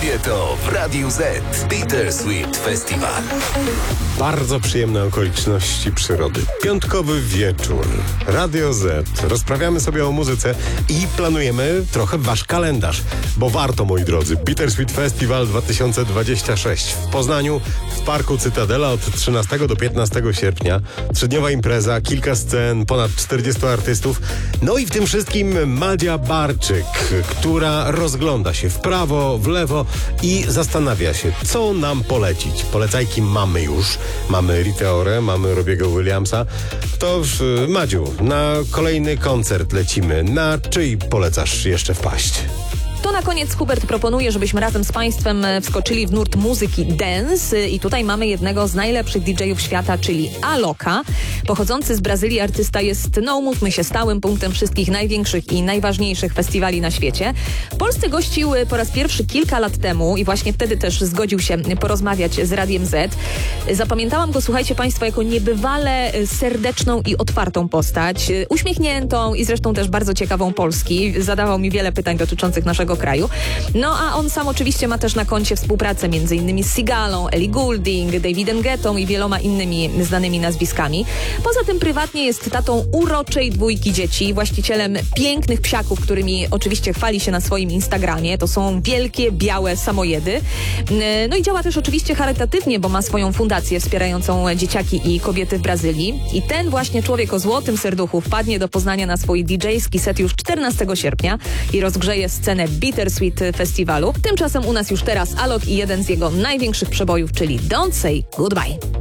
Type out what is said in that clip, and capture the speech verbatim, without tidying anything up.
Kobieto w Radiu Z. Bittersweet Festival. Bardzo przyjemne okoliczności przyrody. Piątkowy wieczór. Radio Z. Rozprawiamy sobie o muzyce i planujemy trochę wasz kalendarz. Bo warto, moi drodzy. Bittersweet Festival dwa tysiące dwudziesty szósty w Poznaniu, w Parku Cytadela od trzynastego do piętnastego sierpnia. Trzydniowa impreza, kilka scen, ponad czterdziestu artystów. No i w tym wszystkim Madzia Barczyk, która rozgląda się w prawo, w lewo i zastanawia się, co nam polecić. Polecajki mamy już. Mamy Ritę Ore, mamy Robiego Williamsa. To w Madziu, na kolejny koncert lecimy. Na czyj polecasz jeszcze wpaść? To na koniec Hubert proponuje, żebyśmy razem z Państwem wskoczyli w nurt muzyki dance i tutaj mamy jednego z najlepszych didżejów świata, czyli Aloka. Pochodzący z Brazylii artysta jest, no umówmy się, stałym punktem wszystkich największych i najważniejszych festiwali na świecie. W Polsce gościł po raz pierwszy kilka lat temu i właśnie wtedy też zgodził się porozmawiać z Radiem Z. Zapamiętałam go, słuchajcie Państwo, jako niebywale serdeczną i otwartą postać, uśmiechniętą i zresztą też bardzo ciekawą Polski. Zadawał mi wiele pytań dotyczących naszego kraju. No a on sam oczywiście ma też na koncie współpracę między innymi z Sigalą, Ellie Goulding, Davidem Guettą i wieloma innymi znanymi nazwiskami. Poza tym prywatnie jest tatą uroczej dwójki dzieci, właścicielem pięknych psiaków, którymi oczywiście chwali się na swoim Instagramie. To są wielkie, białe samojedy. No i działa też oczywiście charytatywnie, bo ma swoją fundację wspierającą dzieciaki i kobiety w Brazylii. I ten właśnie człowiek o złotym serduchu wpadnie do Poznania na swój didżejski set już czternastego sierpnia i rozgrzeje scenę Bittersweet Festiwalu. Tymczasem u nas już teraz Alok i jeden z jego największych przebojów, czyli Don't Say Goodbye.